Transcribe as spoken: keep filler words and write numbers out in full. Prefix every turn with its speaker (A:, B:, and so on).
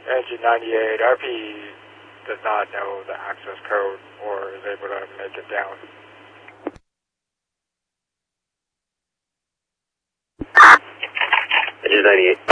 A: Engine ninety-eight, R P does not know the access code or is able to make it down.
B: Engine ninety-eight.